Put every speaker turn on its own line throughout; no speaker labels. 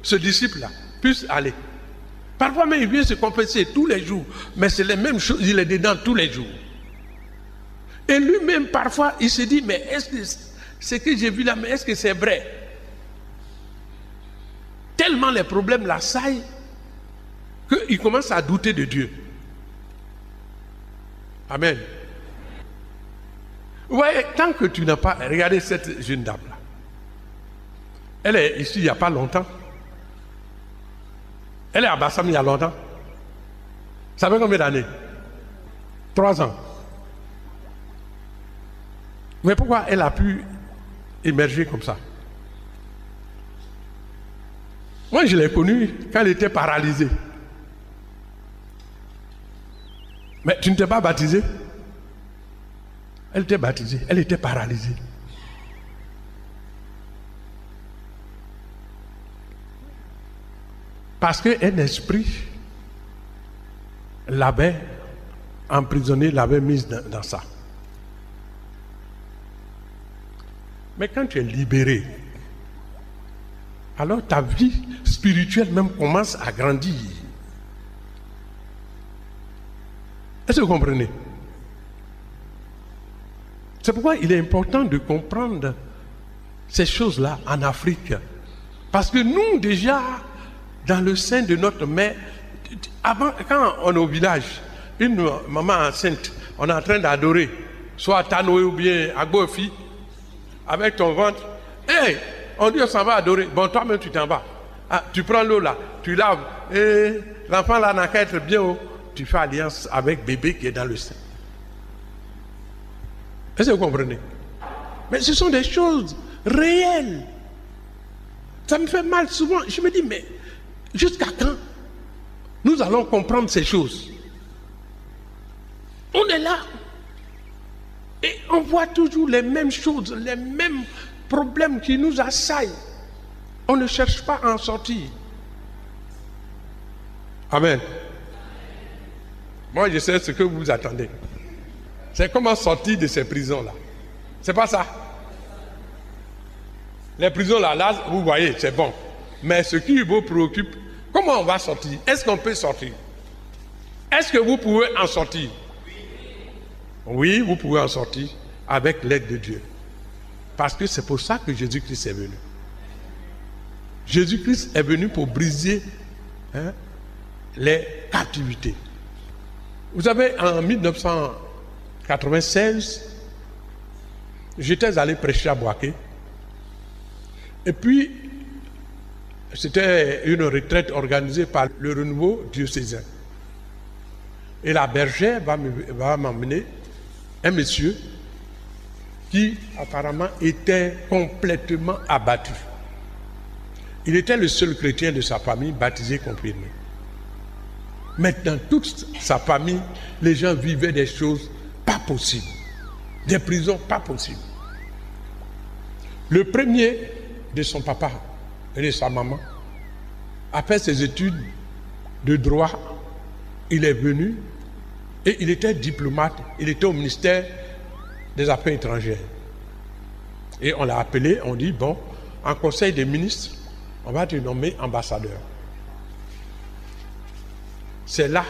ce disciple-là puisse aller. Parfois même, il vient se confesser tous les jours, mais c'est les mêmes choses, il est dedans tous les jours. Et lui-même, parfois, il se dit, mais est-ce que ce que j'ai vu là, mais est-ce que c'est vrai? Tellement les problèmes l'assaillent qu'il commence à douter de Dieu. Amen. Vous voyez, tant que tu n'as pas regardé cette jeune dame-là, elle est ici il n'y a pas longtemps. Elle est à Bassam il y a longtemps. Ça fait combien d'années? 3 ans. Mais pourquoi elle a pu émerger comme ça? Moi, je l'ai connue quand elle était paralysée. Mais tu ne t'es pas baptisé? Elle était baptisée, elle était paralysée. Parce qu'un esprit l'avait emprisonnée, l'avait mise dans ça. Mais quand tu es libéré, alors ta vie spirituelle même commence à grandir. Est-ce que vous comprenez? C'est pourquoi il est important de comprendre ces choses-là en Afrique. Parce que nous, déjà, dans le sein de notre mère, avant, quand on est au village, une maman enceinte, on est en train d'adorer, soit à Tanoé ou bien à Gofi, avec ton ventre, hey, on dit on s'en va adorer. Bon, toi-même tu t'en vas. Ah, tu prends l'eau là, tu laves, et l'enfant là n'a qu'à être bien haut. Tu fais alliance avec bébé qui est dans le sein. Est-ce que vous comprenez? Mais ce sont des choses réelles. Ça me fait mal souvent. Je me dis, mais jusqu'à quand nous allons comprendre ces choses? On est là. Et on voit toujours les mêmes choses, les mêmes problèmes qui nous assaillent. On ne cherche pas à en sortir. Amen. Moi, je sais ce que vous attendez. C'est comment sortir de ces prisons-là. C'est pas ça. Les prisons là, vous voyez, c'est bon. Mais ce qui vous préoccupe, comment on va sortir? Est-ce qu'on peut sortir? Est-ce que vous pouvez en sortir? Oui, vous pouvez en sortir avec l'aide de Dieu. Parce que c'est pour ça que Jésus-Christ est venu. Jésus-Christ est venu pour briser les captivités. Vous savez, en 1996, j'étais allé prêcher à Boaké. Et puis, c'était une retraite organisée par le renouveau diocésain. Et la bergère va m'emmener un monsieur qui apparemment était complètement abattu. Il était le seul chrétien de sa famille baptisé, confirmé. Maintenant, toute sa famille, les gens vivaient des choses pas possibles. Des prisons pas possibles. Le premier de son papa et de sa maman a fait ses études de droit. Il est venu et il était diplomate. Il était au ministère des Affaires étrangères. Et on l'a appelé, on dit, bon, en conseil des ministres, on va te nommer ambassadeur. C'est là,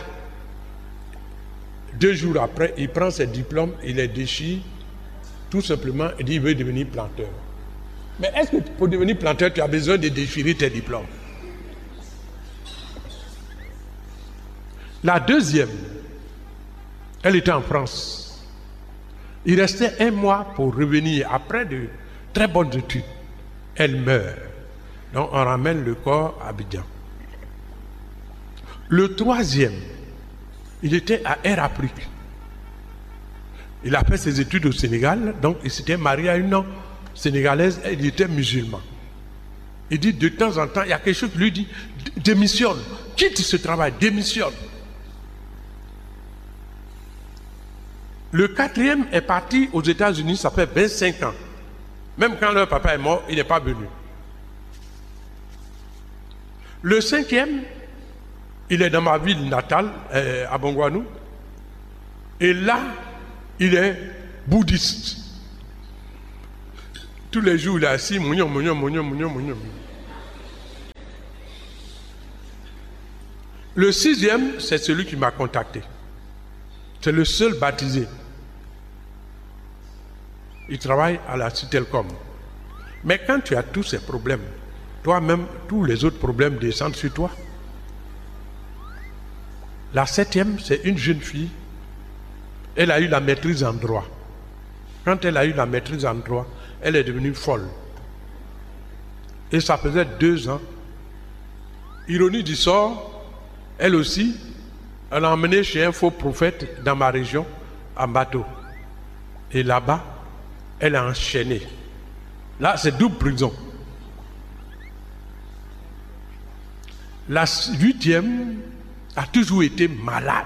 2 jours après, il prend ses diplômes, il les déchire, tout simplement, il dit, il veut devenir planteur. Mais est-ce que pour devenir planteur, tu as besoin de déchirer tes diplômes? La deuxième, elle était en France. Il restait 1 mois pour revenir après de très bonnes études. Elle meurt. Donc on ramène le corps à Abidjan. Le troisième, il était à Air Afrique. Il a fait ses études au Sénégal, donc il s'était marié à une sénégalaise et il était musulman. Il dit de temps en temps, il y a quelque chose qui lui dit, démissionne, quitte ce travail, démissionne. Le quatrième est parti aux États-Unis, ça fait 25 ans. Même quand leur papa est mort, il n'est pas venu. Le cinquième, il est dans ma ville natale, à Bongouanou. Et là, il est bouddhiste. Tous les jours, il est assis, mougnon. Le 6e, c'est celui qui m'a contacté. C'est le seul baptisé. Il travaille à la Citelcom. Mais quand tu as tous ces problèmes, toi-même, tous les autres problèmes descendent sur toi. La 7e, c'est une jeune fille. Elle a eu la maîtrise en droit. Quand elle a eu la maîtrise en droit, elle est devenue folle. Et ça faisait 2 ans. Ironie du sort, elle aussi, elle a emmené chez un faux prophète dans ma région, en bateau. Et là-bas, elle a enchaîné. Là, c'est double prison. La 8e a toujours été malade.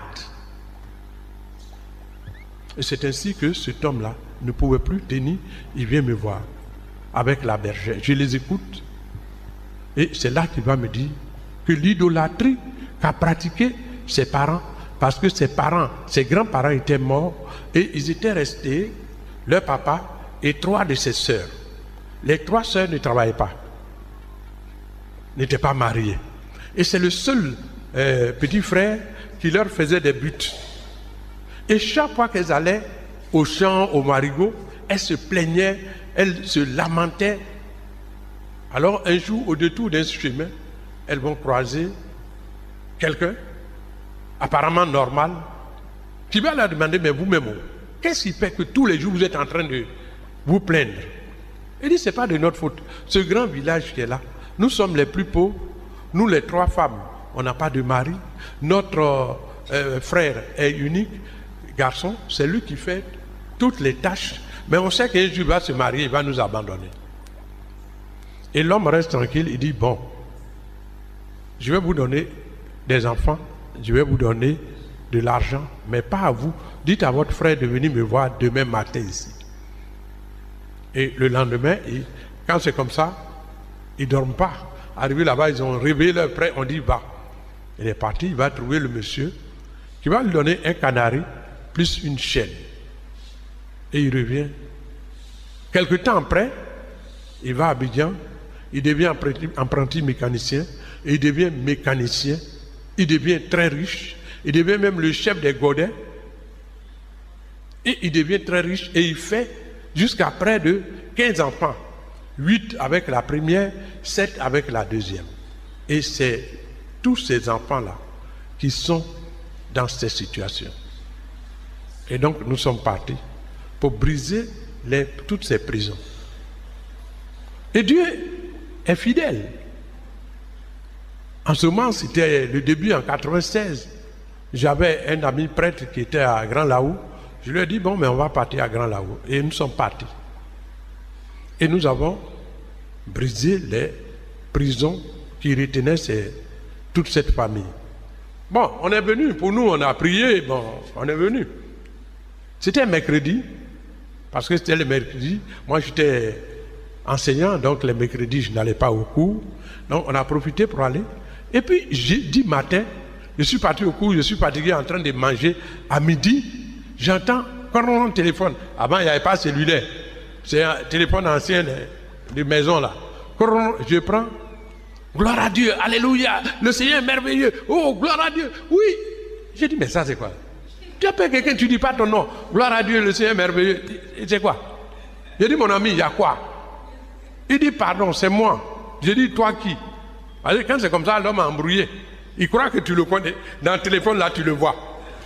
Et c'est ainsi que cet homme-là ne pouvait plus tenir. Il vient me voir avec la bergère. Je les écoute. Et c'est là qu'il va me dire que l'idolâtrie qu'a pratiqué ses parents, parce que ses parents, ses grands-parents étaient morts et ils étaient restés, leur papa et 3 de ses sœurs. Les 3 sœurs ne travaillaient pas, n'étaient pas mariées. Et c'est le seul petit frère qui leur faisait des buts. Et chaque fois qu'elles allaient au champ, au marigot, elles se plaignaient, elles se lamentaient. Alors un jour, au détour d'un chemin, elles vont croiser quelqu'un, apparemment normal, qui va leur demander, mais vous-même, qu'est-ce qui fait que tous les jours vous êtes en train de vous plaindre? Il dit, ce n'est pas de notre faute. Ce grand village qui est là, nous sommes les plus pauvres, nous les 3 femmes, on n'a pas de mari, notre frère est unique, garçon, c'est lui qui fait toutes les tâches, mais on sait qu'un jour il va se marier, il va nous abandonner. Et l'homme reste tranquille, il dit, bon, je vais vous donner des enfants, je vais vous donner de l'argent, mais pas à vous. Dites à votre frère de venir me voir demain matin ici. Et le lendemain, quand c'est comme ça, ils ne dorment pas. Arrivé là-bas, ils ont réveillé leur frère, on dit, va. Il est parti, il va trouver le monsieur qui va lui donner un canari plus une chaîne. Et il revient. Quelque temps après, il va à Abidjan, il devient apprenti mécanicien, et il devient mécanicien, il devient très riche, il devient même le chef des Godins, et il devient très riche, et il fait jusqu'à près de 15 enfants, 8 avec la première, 7 avec la deuxième. Et c'est tous ces enfants-là qui sont dans cette situation. Et donc nous sommes partis pour briser toutes ces prisons. Et Dieu est fidèle. En ce moment, c'était le début en 96. J'avais un ami prêtre qui était à Grand Laou. Je lui ai dit, bon, mais on va partir à Grand Laou. Et nous sommes partis. Et nous avons brisé les prisons qui retenaient toute cette famille. Bon, on est venu, pour nous, on a prié, bon, on est venu. C'était un mercredi, parce que c'était le mercredi. Moi, j'étais enseignant, donc les mercredis, je n'allais pas au cours. Donc, on a profité pour aller. Et puis, jeudi matin, je suis parti au cours, je suis fatigué en train de manger. À midi, j'entends un téléphone. Avant, il n'y avait pas cellulaire. C'est un téléphone ancien de maison, là. Je prends. Gloire à Dieu, alléluia, le Seigneur est merveilleux. Oh, gloire à Dieu. Oui. J'ai dit, mais ça, c'est quoi? Tu appelles quelqu'un, tu ne dis pas ton nom. Gloire à Dieu, le Seigneur est merveilleux. C'est quoi? J'ai dit, mon ami, il y a quoi? Il dit, pardon, c'est moi. J'ai dit, toi qui? Alors, quand c'est comme ça, l'homme a embrouillé. Il croit que tu le connais. Dans le téléphone, là, tu le vois.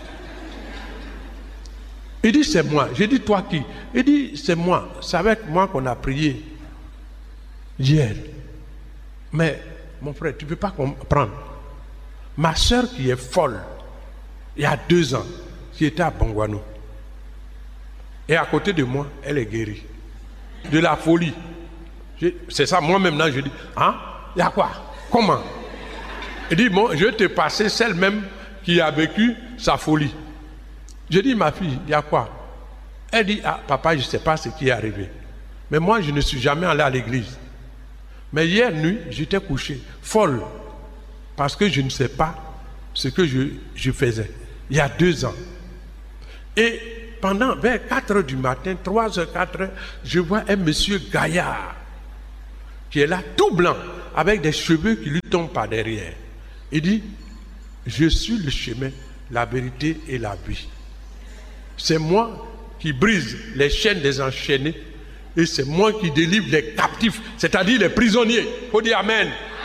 Il dit, c'est moi. J'ai dit, toi qui? Il dit, c'est moi. C'est avec moi qu'on a prié hier. Mais, mon frère, tu ne peux pas comprendre. Ma soeur qui est folle, il y a 2 ans, qui était à Bongouano. Et à côté de moi, elle est guérie. De la folie. C'est ça, moi-même, là, je dis, hein? Il y a quoi? Comment? Il dit, bon, je vais te passer celle même qui a vécu sa folie. Je dis, ma fille, il y a quoi? Elle dit, ah, papa, je ne sais pas ce qui est arrivé. Mais moi, je ne suis jamais allé à l'église. Mais hier nuit, j'étais couché, folle, parce que je ne sais pas ce que je faisais, il y a 2 ans. Et pendant, vers 4 heures du matin, 3 heures, 4 heures, je vois un monsieur gaillard, qui est là, tout blanc, avec des cheveux qui lui tombent par derrière. Il dit, je suis le chemin, la vérité et la vie. C'est moi qui brise les chaînes des enchaînés et c'est moi qui délivre les captifs, c'est-à-dire les prisonniers. Il faut dire Amen.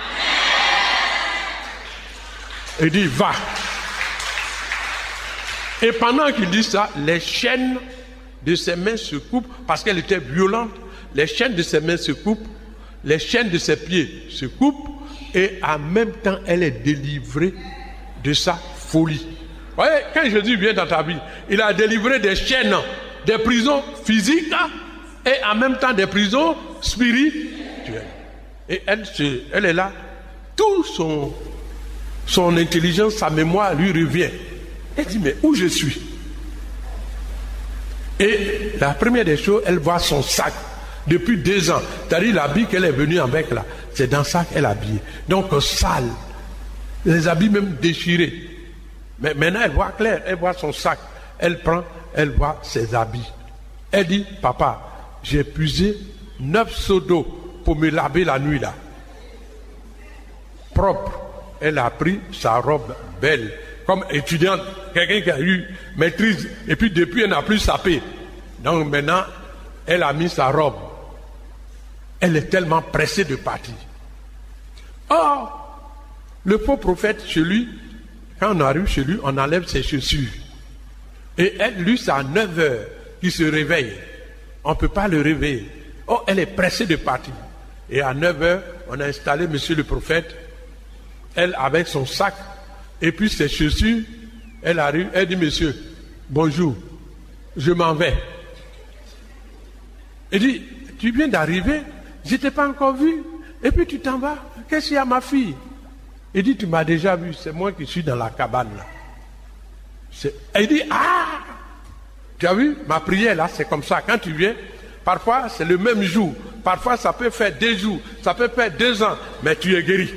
Il dit va. Et pendant qu'il dit ça, les chaînes de ses mains se coupent parce qu'elle était violente. Les chaînes de ses mains se coupent, les chaînes de ses pieds se coupent et en même temps elle est délivrée de sa folie. Vous voyez, quand Jésus vient dans ta vie, il a délivré des chaînes, des prisons physiques et en même temps des prisons spirituelles. Et elle est là, tout son intelligence, sa mémoire lui revient. Elle dit, mais où je suis? Et la première des choses, elle voit son sac depuis 2 ans. C'est-à-dire l'habit qu'elle est venue avec là, c'est dans ça qu'elle est habillée. Donc sale, les habits même déchirés. Mais maintenant elle voit clair, elle voit son sac. Elle prend, elle voit ses habits. Elle dit, papa, j'ai puisé 9 seaux d'eau pour me laver la nuit là. Propre. Elle a pris sa robe belle. Comme étudiante, quelqu'un qui a eu maîtrise, et puis depuis elle n'a plus sapé. Donc maintenant, elle a mis sa robe. Elle est tellement pressée de partir. Or, le faux prophète chez lui, quand on arrive chez lui, on enlève ses chaussures. Et elle, lui, c'est à 9 heures qu'il se réveille. On ne peut pas le réveiller. Oh, elle est pressée de partir. Et à 9 heures, on a installé monsieur le prophète, elle avec son sac, et puis ses chaussures, elle arrive, elle dit, monsieur, bonjour, je m'en vais. Elle dit, tu viens d'arriver, je ne t'ai pas encore vu, et puis tu t'en vas, qu'est-ce qu'il y a ma fille? Elle dit, tu m'as déjà vu, c'est moi qui suis dans la cabane là. Elle dit, ah, tu as vu, ma prière là, c'est comme ça, quand tu viens, parfois c'est le même jour, parfois ça peut faire 2 jours, ça peut faire 2 ans, mais tu es guéri.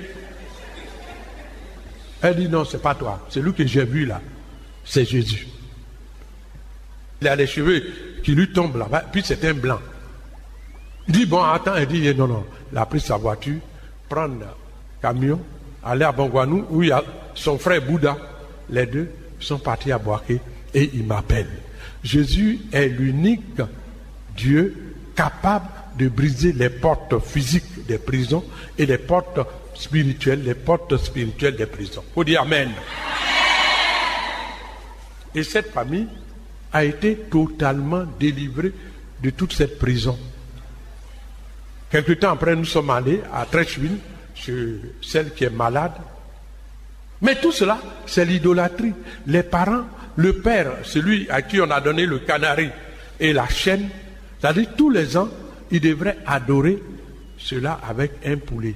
Elle dit non, c'est pas toi. Celui que j'ai vu là, c'est Jésus. Il a les cheveux qui lui tombent là-bas, puis c'est un blanc. Il dit bon, attends, elle dit non. Il a pris sa voiture, prendre le camion, aller à Bongwanou, où il y a son frère Bouddha. Les deux sont partis à Boaké et il m'appelle. Jésus est l'unique Dieu capable de briser les portes physiques des prisons et les portes spirituelles des prisons. Il faut dire Amen. Et cette famille a été totalement délivrée de toute cette prison. Quelque temps après, nous sommes allés à Trècheville, chez celle qui est malade. Mais tout cela, c'est l'idolâtrie. Les parents, le père, celui à qui on a donné le canari et la chaîne, c'est-à-dire tous les ans, il devrait adorer cela avec un poulet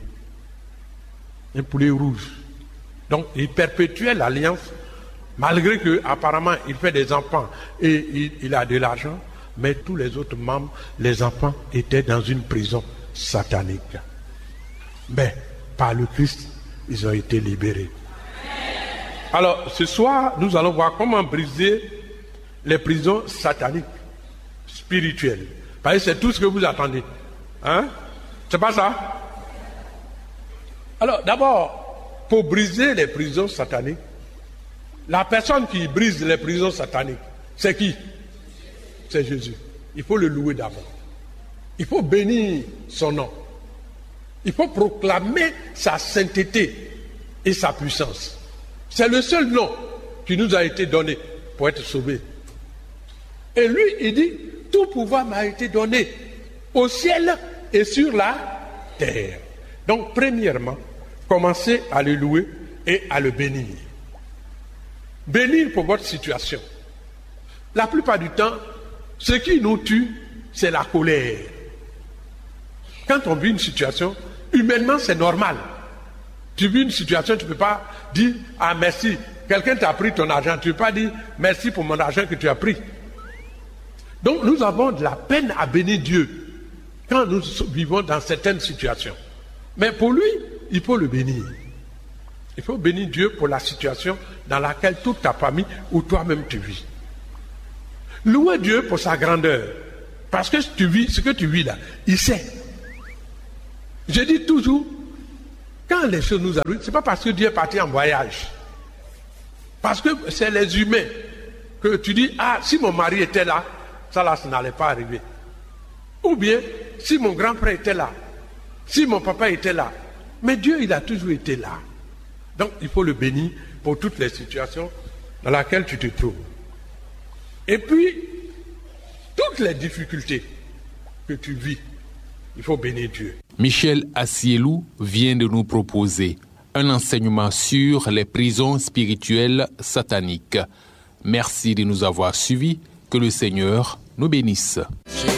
rouge. Donc il perpétuait l'alliance, malgré que apparemment il fait des enfants et il a de l'argent, mais tous les autres membres, les enfants, étaient dans une prison satanique. Mais par le Christ, ils ont été libérés. Alors ce soir, nous allons voir comment briser les prisons sataniques, spirituelles. Parce que c'est tout ce que vous attendez. Hein? C'est pas ça? Alors, d'abord, pour briser les prisons sataniques, la personne qui brise les prisons sataniques, c'est qui? C'est Jésus. Il faut le louer d'abord. Il faut bénir son nom. Il faut proclamer sa sainteté et sa puissance. C'est le seul nom qui nous a été donné pour être sauvés. Et lui, il dit, tout pouvoir m'a été donné au ciel et sur la terre. Donc, premièrement, commencez à le louer et à le bénir. Bénir pour votre situation. La plupart du temps, ce qui nous tue, c'est la colère. Quand on vit une situation, humainement, c'est normal. Tu vis une situation, tu ne peux pas dire « Ah, merci, quelqu'un t'a pris ton argent. » Tu ne peux pas dire « Merci pour mon argent que tu as pris. » Donc, nous avons de la peine à bénir Dieu quand nous vivons dans certaines situations. Mais pour lui, il faut le bénir. Il faut bénir Dieu pour la situation dans laquelle toute ta famille ou toi-même tu vis. Louer Dieu pour sa grandeur. Parce que tu vis, ce que tu vis là, il sait. Je dis toujours, quand les choses nous arrivent, ce n'est pas parce que Dieu est parti en voyage Parce que c'est les humains que tu dis, ah, si mon mari était là, ça n'allait pas arriver. Ou bien, si mon grand-père était là, si mon papa était là. Mais Dieu, il a toujours été là. Donc, il faut le bénir pour toutes les situations dans lesquelles tu te trouves. Et puis, toutes les difficultés que tu vis, il faut bénir Dieu.
Michel Assielou vient de nous proposer un enseignement sur les prisons spirituelles sataniques. Merci de nous avoir suivis. Que le Seigneur nous bénisse.